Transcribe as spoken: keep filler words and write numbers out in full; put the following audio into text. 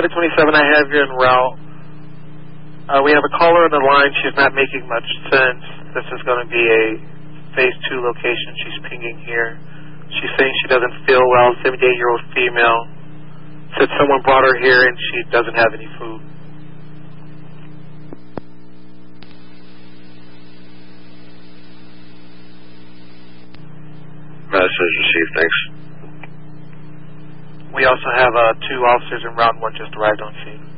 United twenty-seven, I have you en route. Uh, we have a caller on the line. She's not making much sense. This is going to be a phase two location. She's pinging here. She's saying she doesn't feel well, seventy-eight-year-old female. Said someone brought her here and she doesn't have any food. Message received, thanks. We also have uh, two officers en route and one just arrived on scene.